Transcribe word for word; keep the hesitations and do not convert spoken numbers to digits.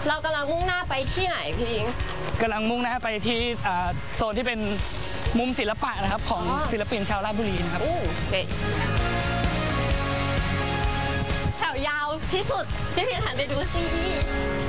เรากำลังมุ่งหน้าไปที่ไหนพี่อิงกำลังมุ่งหน้าไปที่โซนที่เป็นมุมศิลปะนะครับของศิลปินชาวราชบุรีนะครับอู้เด็ดแถวยาวที่สุดพี่พี่หันไปดูสิ